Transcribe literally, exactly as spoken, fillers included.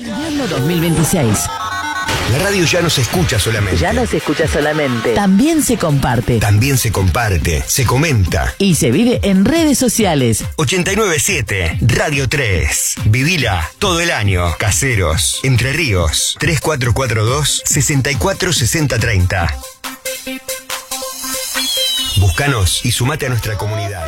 Invierno dos mil veintiséis. La radio ya no se escucha solamente. Ya no se escucha solamente. También se comparte. También se comparte, se comenta. Y se vive en redes sociales. ochenta y nueve siete Radio tres. Vivila todo el año. Caseros, Entre Ríos. tres cuatro cuatro dos, seis cuatro seis cero tres cero. Búscanos y sumate a nuestra comunidad.